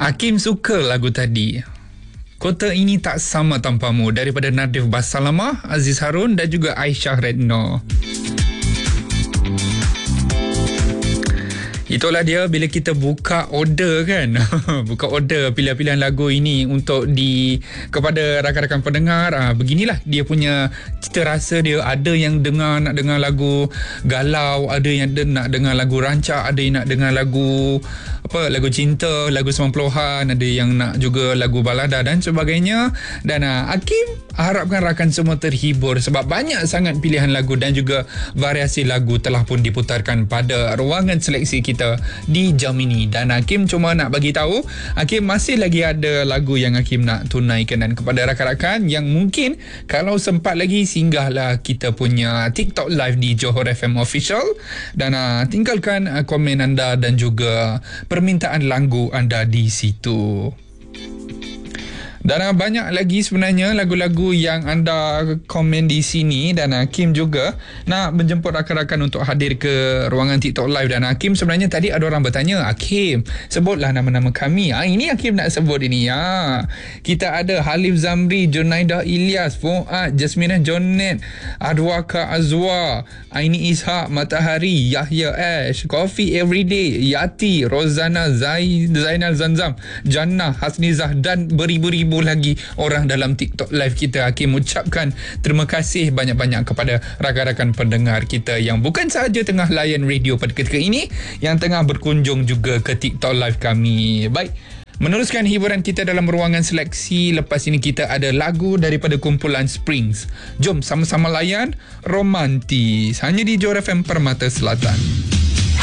Hakim suka lagu tadi. Kota ini tak sama tanpamu daripada Nadif Basalamah, Aziz Harun dan juga Aisyah Redno. Itulah dia bila kita buka order kan. Buka order pilihan-pilihan lagu ini untuk kepada rakan-rakan pendengar. Beginilah dia punya cita rasa dia. Ada yang nak dengar lagu galau, ada yang nak dengar lagu rancak, ada yang nak dengar lagu lagu cinta, lagu 90-an, ada yang nak juga lagu balada dan sebagainya. Dan Hakim harapkan rakan semua terhibur sebab banyak sangat pilihan lagu dan juga variasi lagu telah pun diputarkan pada ruangan seleksi kita di jam ini. Dan Hakim cuma nak bagi tahu, Hakim masih lagi ada lagu yang Hakim nak tunaikan. Dan kepada rakan-rakan yang mungkin kalau sempat lagi, singgahlah kita punya TikTok live di Johor FM Official dan tinggalkan komen anda dan juga permintaan lagu anda di situ. Dan banyak lagi sebenarnya lagu-lagu yang anda komen di sini. Dan Hakim juga nak menjemput rakan-rakan untuk hadir ke ruangan TikTok live. Dan Hakim sebenarnya tadi ada orang bertanya, Hakim sebutlah nama-nama kami. Ini Hakim nak sebut ini. Kita ada Halif Zamri, Junaidah Ilyas, Fuad, Jasminah Jonet, Adwaka Azwa, Aini Ishak, Matahari, Yahya Ash, Coffee Everyday, Yati, Rozana, Zainal Zanzam, Jannah, Hasnizah dan beribu-ribu lagi orang dalam TikTok live kita. Hakim ucapkan terima kasih banyak-banyak kepada rakan-rakan pendengar kita yang bukan sahaja tengah layan radio pada ketika ini, yang tengah berkunjung juga ke TikTok live kami. Baik, meneruskan hiburan kita dalam ruangan seleksi. Lepas ini kita ada lagu daripada kumpulan Springs. Jom sama-sama layan Romantis hanya di Johor FM Permata Selatan.